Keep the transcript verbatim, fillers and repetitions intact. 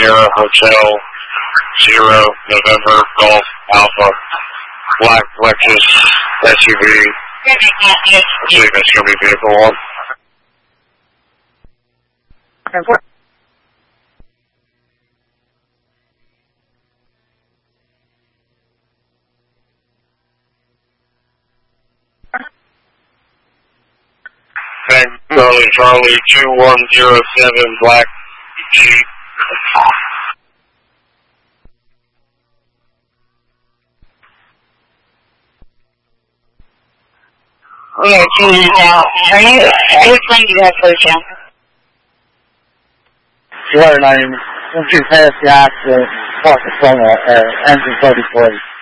Sierra Hotel Zero November Golf Alpha Black Lexus S U V. I believe that's going to be vehicle one. Charlie Charlie two one zero seven Black Jeep. We are two minutes out. Are you, which one do you have first, John? Sure, name. Once you pass the accident, park the phone, uh, engine thirty-four.